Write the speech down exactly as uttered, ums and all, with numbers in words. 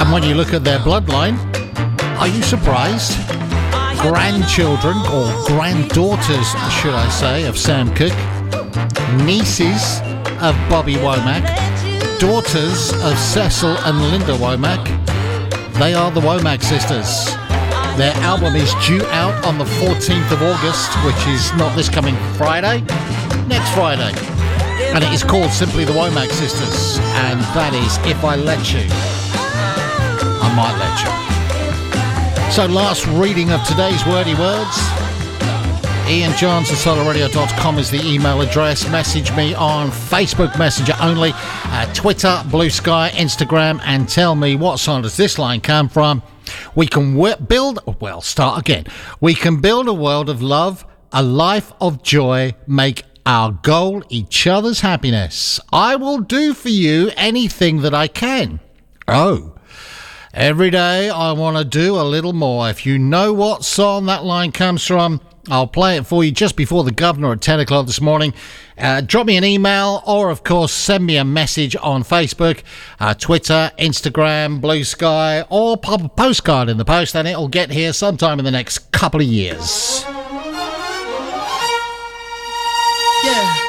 And when you look at their bloodline, are you surprised? Grandchildren, or granddaughters, should I say, of Sam Cooke, nieces of Bobby Womack, daughters of Cecil and Linda Womack. They are the Womack sisters. Their album is due out on the fourteenth of August, which is not this coming Friday, next Friday. And it is called simply the Womack Sisters. And that is If I Let You, I Might Let You. So last reading of today's Wordy Words. Ian Johns at solar radio dot com is the email address. Message me on Facebook Messenger only, uh, Twitter, Blue Sky, Instagram, and tell me what song does this line come from. We can w- build, well, start again. We can build a world of love, a life of joy, make our goal each other's happiness. I will do for you anything that I can. Oh. Every day I want to do a little more. If you know what song that line comes from, I'll play it for you just before the governor at ten o'clock this morning. Uh, drop me an email or, of course, send me a message on Facebook, uh, Twitter, Instagram, Blue Sky, or pop a postcard in the post, and it'll get here sometime in the next couple of years.